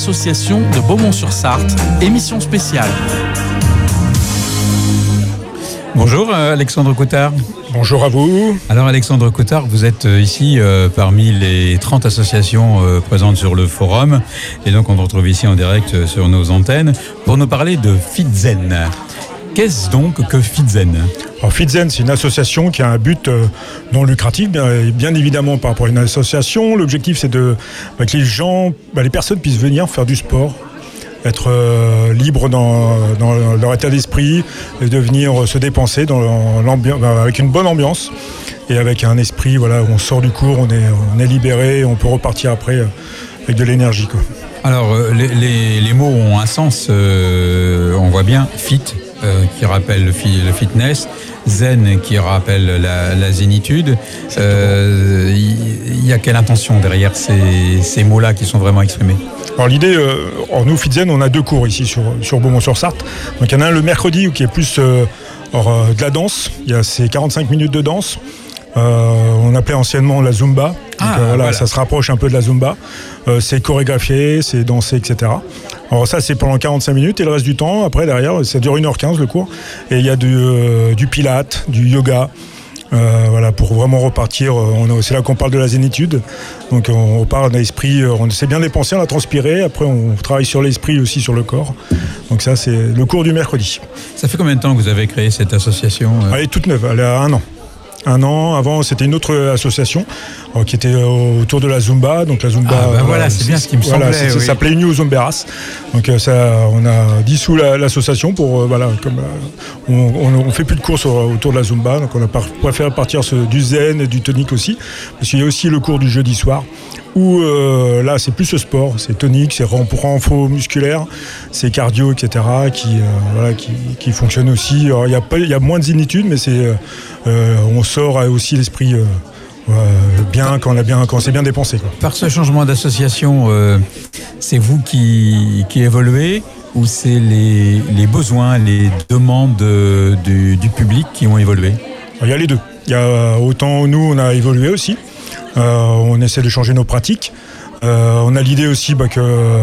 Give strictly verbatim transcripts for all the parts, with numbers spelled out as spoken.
Association de Beaumont-sur-Sarthe, émission spéciale. Bonjour Alexandre Coutard. Bonjour à vous. Alors Alexandre Coutard, vous êtes ici euh, parmi les trente associations euh, présentes sur le forum et donc on vous retrouve ici en direct euh, sur nos antennes pour nous parler de FitZen. Qu'est-ce donc que FitZen ? Alors FitZen, c'est une association qui a un but euh, non lucratif, bien, bien évidemment par rapport à une association. L'objectif, c'est de, bah, que les gens, bah, les personnes puissent venir faire du sport, être euh, libres dans, dans leur état d'esprit et de venir se dépenser dans l'ambiance, bah, avec une bonne ambiance et avec un esprit, voilà, où on sort du cours, on est, on est libéré, on peut repartir après euh, avec de l'énergie, quoi. Alors euh, les, les, les mots ont un sens, euh, on voit bien fit. Euh, qui rappelle le, fi- le fitness, zen qui rappelle la, la zénitude. Il euh, y, y a quelle intention derrière ces, ces mots-là qui sont vraiment exprimés ? Alors l'idée, euh, en nous FitZen, on a deux cours ici sur, sur Beaumont-sur-Sarthe. Donc il y en a un le mercredi qui est plus euh, or, euh, de la danse. Il y a ces quarante-cinq minutes de danse. Euh, on appelait anciennement la Zumba. Donc, ah, euh, voilà, voilà. Ça se rapproche un peu de la Zumba. Euh, c'est chorégraphié, c'est dansé, et cetera. Alors ça, c'est pendant quarante-cinq minutes et le reste du temps, après, derrière, ça dure une heure quinze le cours. Et il y a du, euh, du pilate, du yoga, euh, voilà, pour vraiment repartir. On, c'est là qu'on parle de la zénitude. Donc on repart d'un esprit, on s'est bien dépensé, on a transpiré. Après, on travaille sur l'esprit aussi, sur le corps. Donc ça, c'est le cours du mercredi. Ça fait combien de temps que vous avez créé cette association ? Elle est toute neuve, elle a un an. Un an avant, c'était une autre association euh, qui était euh, autour de la Zumba. Donc la Zumba, ah, bah voilà, c'est bien ce qui me voilà, semblait. Ça oui. s'appelait New Zumberas. Donc euh, ça, on a dissous la, l'association pour euh, voilà, comme euh, on, on, on fait plus de cours sur, autour de la Zumba. Donc on a par, préféré partir sur du zen et du tonique aussi, parce qu'il y a aussi le cours du jeudi soir. Où euh, là c'est plus ce sport, c'est tonique, c'est renfort musculaire, c'est cardio, et cetera qui, euh, voilà, qui, qui fonctionne aussi. Alors, il y a pas, il y a moins de zénitude, mais c'est, euh, on sort aussi l'esprit euh, euh, bien quand on a bien, quand c'est bien dépensé, quoi. Par ce changement d'association, euh, c'est vous qui, qui évoluez ou c'est les, les besoins, les demandes de, du, du public qui ont évolué ? Alors, il y a les deux. Il y a autant nous on a évolué aussi. Euh, on essaie de changer nos pratiques. Euh, on a l'idée aussi bah, que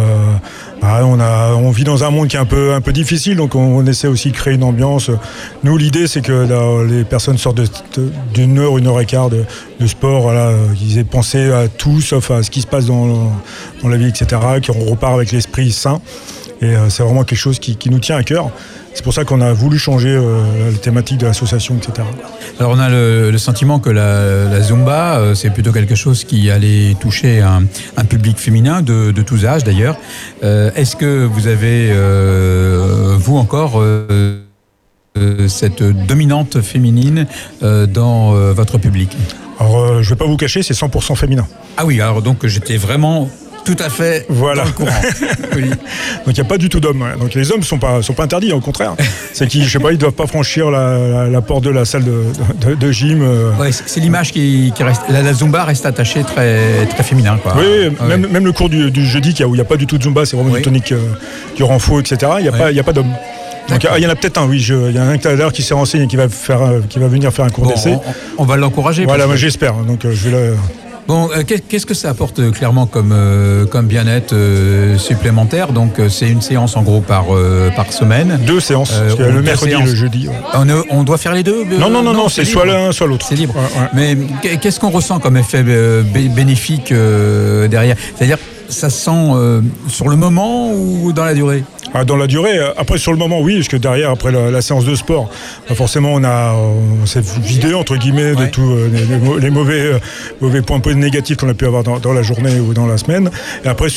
bah, on, a, on vit dans un monde qui est un peu, un peu difficile, donc on, on essaie aussi de créer une ambiance. Nous, l'idée, c'est que là, les personnes sortent de, de, d'une heure, une heure et quart de, de sport, voilà, qu'ils aient pensé à tout, sauf à ce qui se passe dans, dans la vie, et cetera, qu'on repart avec l'esprit sain. Et euh, c'est vraiment quelque chose qui, qui nous tient à cœur. C'est pour ça qu'on a voulu changer euh, la thématique de l'association, et cetera. Alors on a le, le sentiment que la, la Zumba, euh, c'est plutôt quelque chose qui allait toucher un, un public féminin de, de tous âges d'ailleurs. Euh, est-ce que vous avez, euh, vous encore, euh, euh, cette dominante féminine euh, dans euh, votre public ? Alors euh, je ne vais pas vous cacher, c'est cent pour cent féminin. Ah oui, alors donc j'étais vraiment... tout à fait voilà. dans le courant. Oui. Donc il n'y a pas du tout d'hommes. Donc les hommes ne sont pas, sont pas interdits, au contraire. C'est qu'ils, je sais pas, ils ne doivent pas franchir la, la, la porte de la salle de, de, de gym. Ouais, c'est, c'est l'image qui, qui reste. La, la Zumba reste attachée très, très féminin, quoi. Oui, oui, ah, même, ouais. même le cours du, du jeudi où il n'y a pas du tout de Zumba, c'est vraiment oui. du tonique, euh, du renfort, et cetera. Il n'y a, ouais. a pas d'hommes. Donc il y en a peut-être un, oui. Il y en a un tout à l'heure qui s'est renseigné et qui va, faire, qui va venir faire un cours bon, d'essai. On, on va l'encourager. Voilà, moi, j'espère. Donc euh, je vais le... Bon, euh, qu'est-ce que ça apporte euh, clairement comme, euh, comme bien-être euh, supplémentaire ? Donc, euh, c'est une séance en gros par, euh, par semaine. Deux séances, euh, parce qu'il y a le mercredi et le jeudi. Ouais. On, est, on doit faire les deux ? Non, non, non, non c'est, c'est soit l'un, soit l'autre. C'est libre. Ouais, ouais. Mais qu'est-ce qu'on ressent comme effet euh, bénéfique euh, derrière ? C'est-à-dire, ça se sent euh, sur le moment ou dans la durée ? Ah, dans la durée, après sur le moment oui, parce que derrière, après la, la séance de sport, forcément on a on s'est vidé entre guillemets de ouais. tous euh, les, les mauvais, euh, mauvais points un peu négatifs qu'on a pu avoir dans, dans la journée ou dans la semaine. Et après